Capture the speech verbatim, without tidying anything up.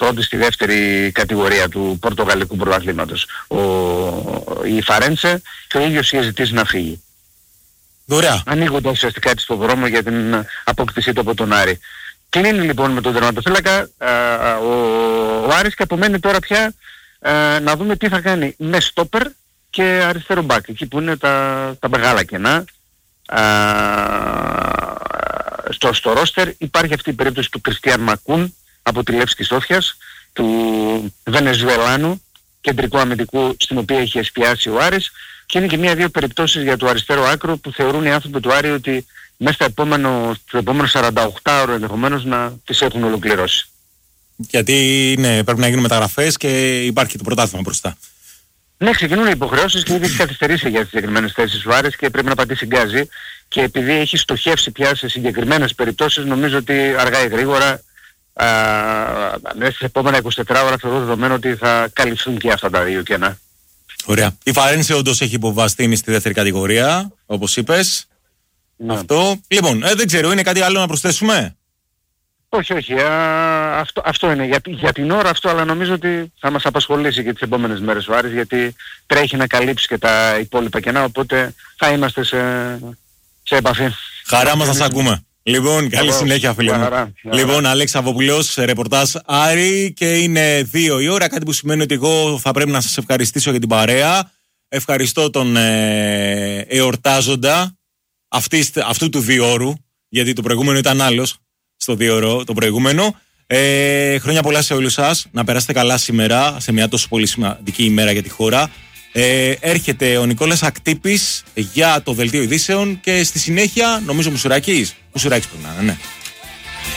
πρώτη στη δεύτερη κατηγορία του Πορτογαλικού πρωταθλήματος. Ο, η Φαρέντσε και ο ίδιος είχε ζητήσει να φύγει. Ωραία. Ανοίγοντας ουσιαστικά έτσι το δρόμο για την απόκτησή του από τον Άρη. Κλείνει λοιπόν με τον τερματοφύλακα α, ο, ο Άρης και απομένει τώρα πια α, να δούμε τι θα κάνει με στόπερ και αριστερό μπακ, εκεί που είναι τα, τα μεγάλα κενά. Α, στο, στο ρόστερ υπάρχει αυτή η περίπτωση του Κριστιαν Μακούν από τη Λεύσκη Σόφιας, του Βενεζουελάνου κεντρικού αμυντικού, στην οποία έχει εστιάσει ο Άρης, και είναι και μία-δύο περιπτώσεις για το αριστερό άκρο που θεωρούν οι άνθρωποι του Άρη ότι μέσα στο επόμενο, στο επόμενο σαράντα οκτώ ώρο ενδεχομένως να τις έχουν ολοκληρώσει. Γιατί ναι, πρέπει να γίνουν μεταγραφές και υπάρχει το πρωτάθλημα μπροστά. Ναι, ξεκινούν οι υποχρεώσεις και ήδη έχει καθυστερήσει για τις συγκεκριμένες θέσεις ο Άρης και πρέπει να πατήσει γκάζι, και επειδή έχει στοχεύσει πια σε συγκεκριμένες περιπτώσεις, νομίζω ότι αργά ή γρήγορα μέσα στις επόμενα είκοσι τέσσερις ώρα θεωρώ δεδομένο ότι θα καλυφθούν και αυτά τα δύο κενά. Ωραία. Η Φαρένσε όντως έχει υποβαστεί, είναι στη δεύτερη κατηγορία, όπως είπες. Ναι. Αυτό. Λοιπόν, ε, δεν ξέρω, είναι κάτι άλλο να προσθέσουμε? Όχι, όχι. Α, αυτό, αυτό είναι. Για, για την ώρα αυτό, αλλά νομίζω ότι θα μας απασχολήσει και τις επόμενες μέρες ο Άρης, γιατί τρέχει να καλύψει και τα υπόλοιπα κενά, οπότε θα είμαστε σε, σε επαφή. Χαρά μας να σας ακούμε. Λοιπόν, καλή συνέχεια, φίλε μου. Χαρά, λοιπόν, Αλέξη Αββόπουλος, ρεπορτάζ Άρη, και είναι δύο η ώρα, κάτι που σημαίνει ότι εγώ θα πρέπει να σας ευχαριστήσω για την παρέα. Ευχαριστώ τον ε, εορτάζοντα αυτή, αυτού του διόρου, γιατί το προηγούμενο ήταν άλλος στο διόρο το προηγούμενο. Ε, χρόνια πολλά σε όλους σας, να περάσετε καλά σήμερα, σε μια τόσο πολύ σημαντική ημέρα για τη χώρα. Ε, έρχεται ο Νικόλας Ακτύπης για το Δελτίο Ειδήσεων και στη συνέχεια νομίζω Μουσουράκης. Μουσουράκης πρέπει να είναι, ναι.